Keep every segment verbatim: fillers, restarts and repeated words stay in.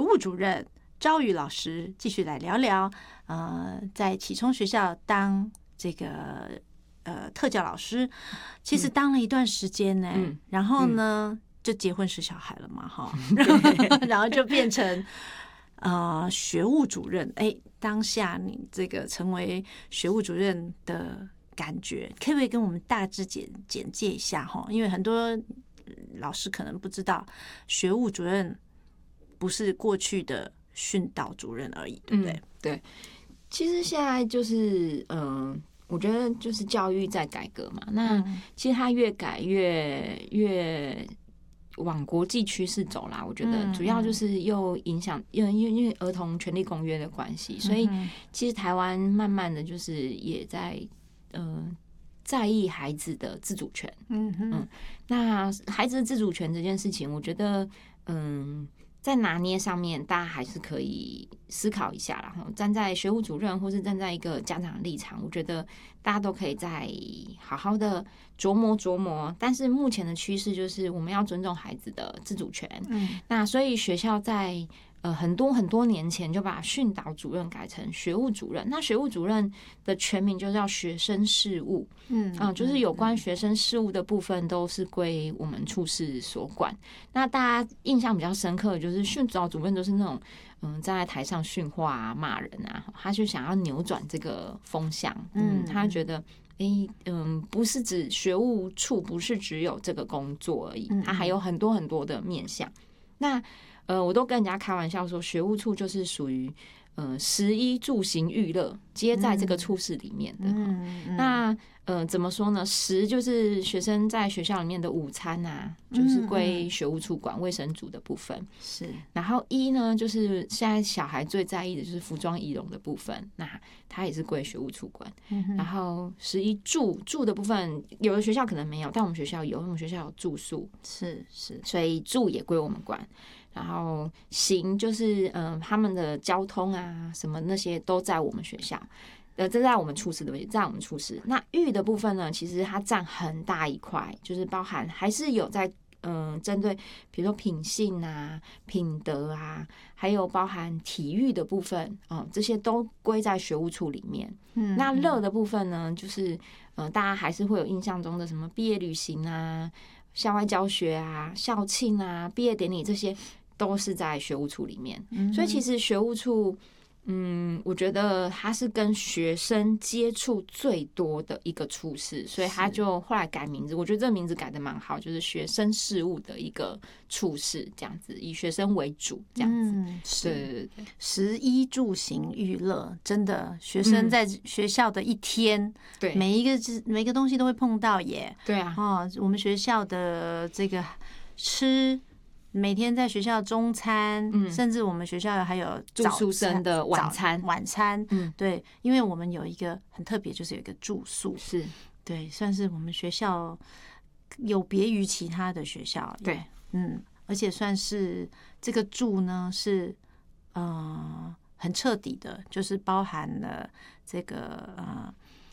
务主任昭瑜老师继续来聊聊，呃，在启聪学校当这个呃特教老师，其实当了一段时间呢、嗯，然后呢、嗯、就结婚生小孩了嘛，哈，然后就变成呃学务主任。哎，当下你这个成为学务主任的感觉，可不可以跟我们大致简简介一下哈？因为很多老师可能不知道，学务主任不是过去的训导主任而已，对不对？嗯、 对，其实现在就是嗯、呃，我觉得就是教育在改革嘛。那其实它越改越越往国际趋势走啦。我觉得主要就是又影响，因为因为儿童权利公约的关系，所以其实台湾慢慢的就是也在呃。在意孩子的自主权，嗯嗯，那孩子的自主权这件事情，我觉得，嗯，在拿捏上面，大家还是可以思考一下啦。站在学务主任，或是站在一个家长的立场，我觉得大家都可以再好好的琢磨琢磨。但是目前的趋势就是，我们要尊重孩子的自主权。嗯，那所以学校在。呃，很多很多年前就把训导主任改成学务主任。那学务主任的全名就叫学生事务，嗯啊、呃，就是有关学生事务的部分都是归我们处室所管。那大家印象比较深刻的就是训导主任都是那种嗯站在台上训话啊、骂人啊，他就想要扭转这个风向，嗯，他觉得。哎，嗯，不是指学务处不是只有这个工作而已，它还有很多很多的面向。那呃，我都跟人家开玩笑说，学务处就是属于呃食衣住行娱乐皆在这个处室里面的。嗯嗯、那呃怎么说呢？食就是学生在学校里面的午餐啊，就是归学务处管卫生组的部分。是，然后衣呢，就是现在小孩最在意的就是服装仪容的部分，那它也是归学务处管。嗯、然后食衣住住的部分，有的学校可能没有，但我们学校有，我们学校有住宿，是是，所以住也归我们管。然后行就是嗯、呃，他们的交通啊什么那些都在我们学校，呃，这在我们处室的位置，在我们处室。那育的部分呢，其实它占很大一块，就是包含还是有在嗯、呃、针对，比如说品性啊、品德啊，还有包含体育的部分啊、呃，这些都归在学务处里面。嗯，那乐的部分呢，就是嗯、呃，大家还是会有印象中的什么毕业旅行啊、校外教学啊、校庆啊、毕业典礼这些。都是在学务处里面，所以其实学务处，嗯，我觉得他是跟学生接触最多的一个处室，所以他就后来改名字。我觉得这个名字改的蛮好，就是学生事务的一个处室，这样子以学生为主，这样子。嗯， 是，对对对，食衣住行娱乐，真的学生在学校的一天，对、嗯、每一个每一个东西都会碰到耶。 对啊， 哦，我们学校的这个吃。每天在学校中餐，嗯、甚至我们学校还有住宿生的晚餐， 晚餐，嗯，对，因为我们有一个很特别，就是有一个住宿，是，对，算是我们学校有别于其他的学校，对，嗯，而且算是这个住呢是，呃，很彻底的，就是包含了这个呃。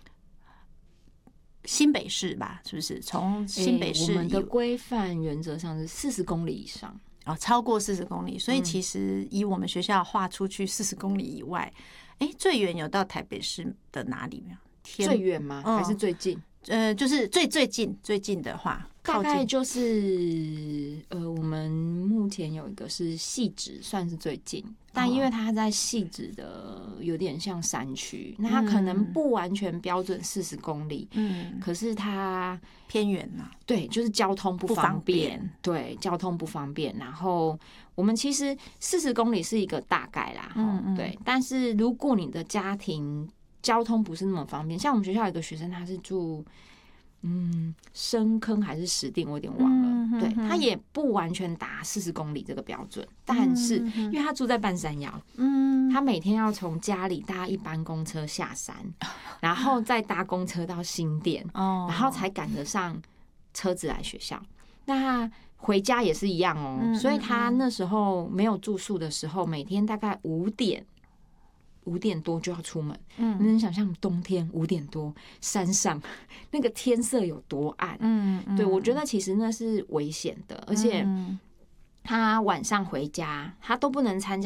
新北市吧，是不是？从新北市、 欸，我们的规范原则上是四十公里以上哦，超过四十公里。所以其实以我们学校划出去四十公里以外，哎、欸，最远有到台北市的哪里没有？ 最远吗？嗯、还是最近？ 呃，就是最最近最近的话， 大概就是呃，我们目前有一个是汐止，算是最近，但因为它在汐止的有点像山区，那它可能不完全标准四十公里，嗯，可是它偏远嘛， 对，就是交通不方便，对，交通不方便。然后我们其实四十公里是一个大概啦，嗯嗯，对，但是如果你的家庭交通不是那么方便，像我们学校有一个学生，他是住嗯深坑还是石碇，我有点忘了。嗯、对，他也不完全达四十公里这个标准，但是、嗯、因为他住在半山腰，嗯，他每天要从家里搭一班公车下山，然后再搭公车到新店，哦，然后才赶得上车子来学校。那他回家也是一样哦，嗯、所以他那时候没有住宿的时候，每天大概五点。五点多就要出门，嗯，你能想象冬天五点多山上那个天色有多暗？嗯，嗯对，我觉得其实那是危险的，而且他晚上回家，他都不能参加。